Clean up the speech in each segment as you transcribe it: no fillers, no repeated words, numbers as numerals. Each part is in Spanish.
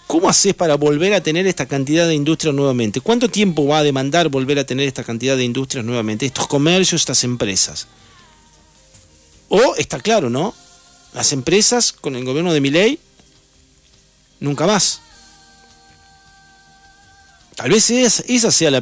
¿Cómo haces para volver a tener esta cantidad de industrias nuevamente? ¿Cuánto tiempo va a demandar volver a tener esta cantidad de industrias nuevamente? Estos comercios, estas empresas. O, está claro, ¿no? Las empresas con el gobierno de Milei, nunca más. Tal vez esa sea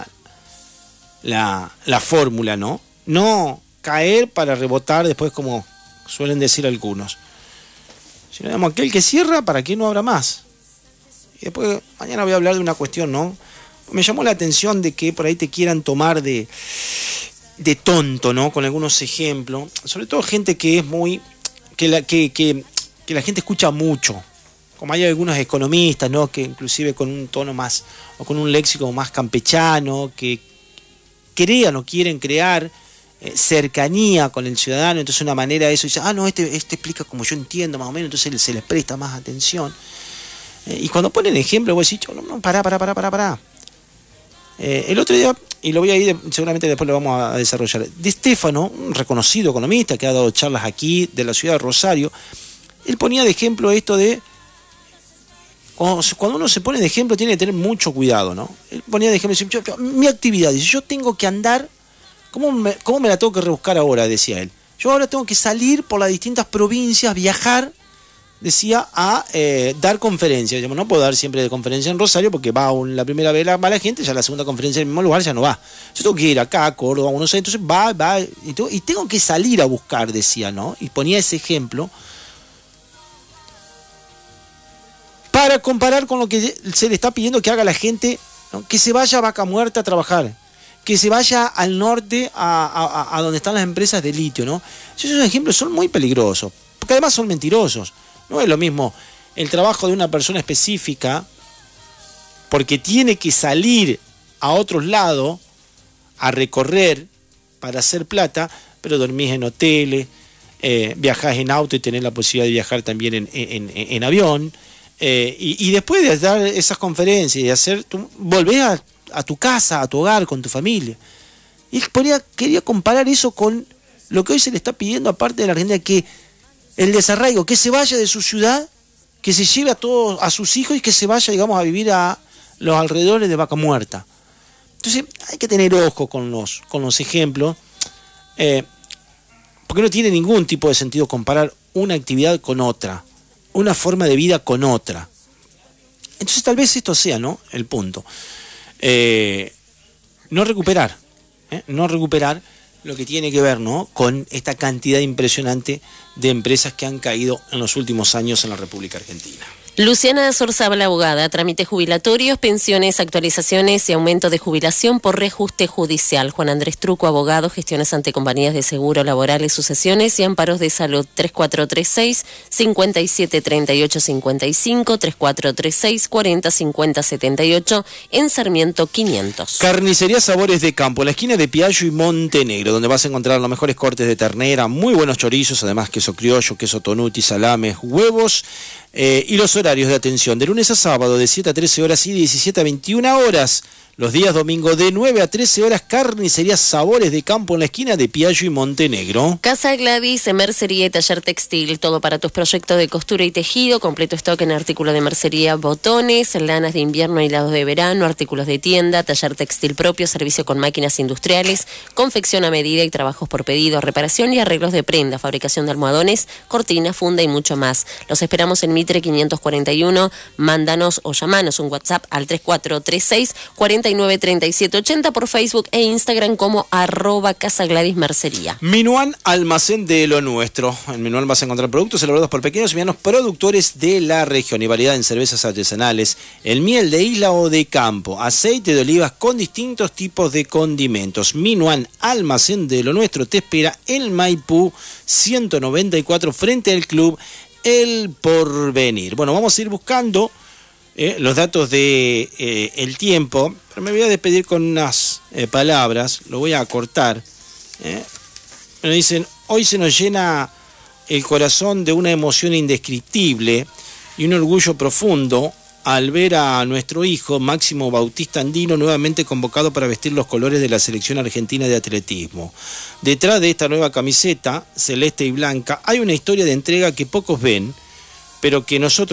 la fórmula, ¿no? No caer para rebotar después, como suelen decir algunos. Si no, digamos, aquel que cierra, ¿para qué no habrá más? Y después, mañana voy a hablar de una cuestión, ¿no? Me llamó la atención de que por ahí te quieran tomar de tonto, ¿no? Con algunos ejemplos. Sobre todo gente que es muy... que la gente escucha mucho. Como hay algunos economistas, ¿no? Que inclusive con un tono más... o con un léxico más campechano, que crean o quieren crear cercanía con el ciudadano. Entonces una manera de eso, dice, no, este explica como yo entiendo más o menos, entonces se les presta más atención. Y cuando ponen ejemplo, vos decís, no, pará. El otro día, y lo voy a ir, seguramente después lo vamos a desarrollar, De Stefano, un reconocido economista que ha dado charlas aquí de la ciudad de Rosario, él ponía de ejemplo esto de, cuando uno se pone de ejemplo tiene que tener mucho cuidado, ¿no? Él ponía de ejemplo, mi actividad, dice, yo tengo que andar, ¿cómo me la tengo que rebuscar ahora? Decía él. Yo ahora tengo que salir por las distintas provincias, viajar, decía, a dar conferencias. No puedo dar siempre de conferencia en Rosario porque la primera vez va la gente, ya la segunda conferencia en el mismo lugar ya no va. Yo tengo que ir acá a Córdoba, Buenos Aires, entonces va, y tengo que salir a buscar, decía, ¿no? Y ponía ese ejemplo para comparar con lo que se le está pidiendo que haga la gente, ¿no? Que se vaya a Vaca Muerta a trabajar, que se vaya al norte a donde están las empresas de litio, ¿no? Esos ejemplos son muy peligrosos, porque además son mentirosos. No es lo mismo el trabajo de una persona específica porque tiene que salir a otros lados a recorrer para hacer plata, pero dormís en hoteles, viajás en auto y tenés la posibilidad de viajar también en avión, y después de dar esas conferencias y volvés a tu casa, a tu hogar, con tu familia. Y él quería comparar eso con lo que hoy se le está pidiendo aparte de la Argentina, que el desarraigo, que se vaya de su ciudad, que se lleve a sus hijos y que se vaya, digamos, a vivir a los alrededores de Vaca Muerta. Entonces hay que tener ojo con los ejemplos, porque no tiene ningún tipo de sentido comparar una actividad con otra, una forma de vida con otra. Entonces tal vez esto sea, ¿no?, el punto. No recuperar lo que tiene que ver, ¿no?, con esta cantidad impresionante de empresas que han caído en los últimos años en la República Argentina. Luciana Zorzábal, abogada, trámites jubilatorios, pensiones, actualizaciones y aumento de jubilación por reajuste judicial. Juan Andrés Truco, abogado, gestiones ante compañías de seguro laborales, sucesiones y amparos de salud. 3436-573855, 3436-405078, en Sarmiento 500. Carnicería Sabores de Campo, en la esquina de Piaggio y Montenegro, donde vas a encontrar los mejores cortes de ternera, muy buenos chorizos, además queso criollo, queso tonuti, salames, huevos, y los horarios de atención de lunes a sábado de 7 a 13 horas y 17 a 21 horas. Los días domingo de 9 a 13 horas, Carnicería Sabores de Campo en la esquina de Piaggio y Montenegro. Casa Gladys, mercería y taller textil, todo para tus proyectos de costura y tejido, completo stock en artículos de mercería, botones, lanas de invierno y hilados de verano, artículos de tienda, taller textil propio, servicio con máquinas industriales, confección a medida y trabajos por pedido, reparación y arreglos de prenda, fabricación de almohadones, cortinas, funda y mucho más. Los esperamos en Mitre 541, mándanos o llamanos un WhatsApp al 3436-493780 por Facebook e Instagram como @CasaGladysMercería. Minuan, almacén de lo nuestro. En Minuan vas a encontrar productos elaborados por pequeños y medianos productores de la región y variedad en cervezas artesanales, el miel de isla o de campo, aceite de olivas con distintos tipos de condimentos. Minuan, almacén de lo nuestro, te espera en Maipú 194 frente al Club El Porvenir. Bueno, vamos a ir buscando los datos de el tiempo, pero me voy a despedir con unas palabras, lo voy a acortar. Me dicen, hoy se nos llena el corazón de una emoción indescriptible y un orgullo profundo al ver a nuestro hijo Máximo Bautista Andino nuevamente convocado para vestir los colores de la selección argentina de atletismo. Detrás de esta nueva camiseta celeste y blanca hay una historia de entrega que pocos ven, pero que nosotros